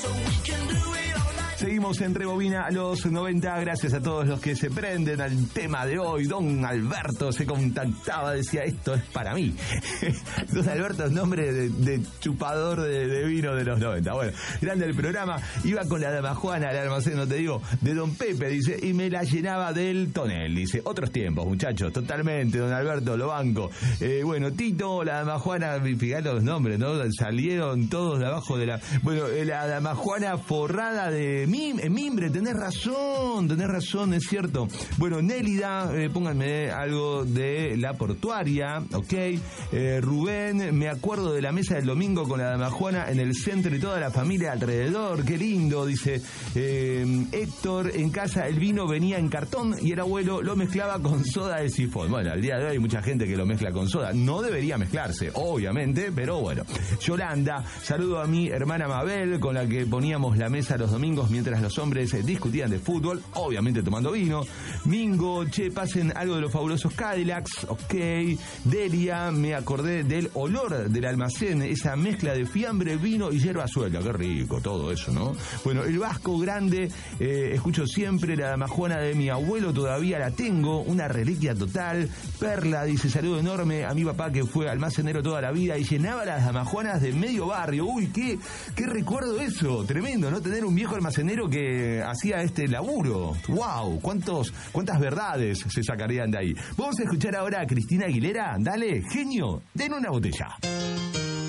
Seguimos en Rebobina a los 90, gracias a todos los que se prenden al tema de hoy. Don Alberto se contactaba, decía, esto es para mí. Don Alberto es nombre de chupador de vino de los 90. Bueno, grande el programa, iba con la dama Juana al almacén, no te digo, de Don Pepe, dice, y me la llenaba del tonel, dice, otros tiempos, muchachos, totalmente, Don Alberto, lo banco. Bueno, Tito, la dama Juana, fíjate los nombres, ¿no? Salieron todos de abajo de la... Bueno, la dama Juana forrada de mimbre, tenés razón, es cierto. Bueno, Nélida, pónganme algo de la portuaria, ok. Rubén, me acuerdo de la mesa del domingo con la dama Juana en el centro y toda la familia alrededor, qué lindo, dice Héctor, en casa el vino venía en cartón y el abuelo lo mezclaba con soda de sifón. Bueno, al día de hoy hay mucha gente que lo mezcla con soda, no debería mezclarse, obviamente, pero bueno. Yolanda, saludo a mi hermana Mabel, con la que poníamos la mesa los domingos mientras los hombres discutían de fútbol, obviamente tomando vino. Mingo, che, pasen algo de los fabulosos Cadillacs, ok. Delia, me acordé del olor del almacén, esa mezcla de fiambre, vino y hierba suelta, qué rico todo eso, ¿no? Bueno, el Vasco grande, escucho siempre, la damajuana de mi abuelo todavía la tengo, una reliquia total. Perla dice, saludo enorme a mi papá que fue almacenero toda la vida y llenaba las damajuanas de medio barrio. Uy, qué recuerdo eso, tremendo, ¿no? Tener un viejo almacenero que hacía este laburo. ¡Wow! ¿Cuántas verdades se sacarían de ahí? Vamos a escuchar ahora a Cristina Aguilera. Dale, genio, den una botella.